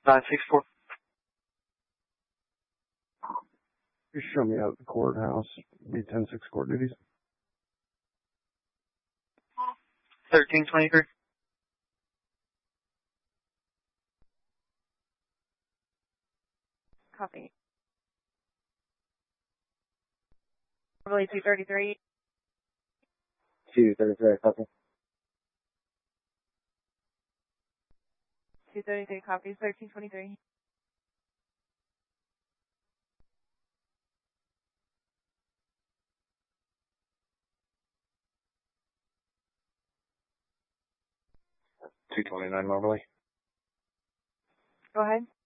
964. Just show me out at the courthouse. Be 10-6 court duties. 1323. Copy. Probably 233. 233, copy. 233 copies, 1323. $229 Moberly. Go ahead.